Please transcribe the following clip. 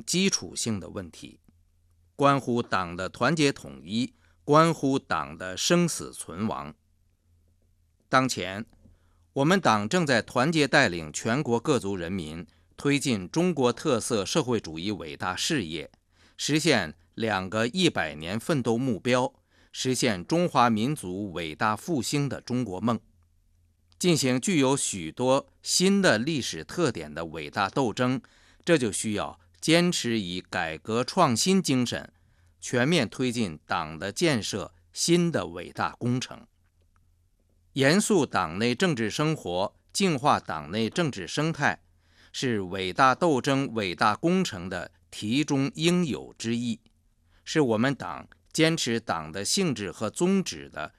基础性的问题，关乎党的团结统一，关乎党的生死存亡。当前，我们党正在团结带领全国各族人民推进中国特色社会主义伟大事业，实现2个100年奋斗目标，实现中华民族伟大复兴的中国梦，进行具有许多新的历史特点的伟大斗争，这就需要坚持以改革创新精神，全面推进党的建设新的伟大工程。严肃党内政治生活，净化党内政治生态，是伟大斗争、伟大工程的题中应有之义，是我们党坚持党的性质和宗旨的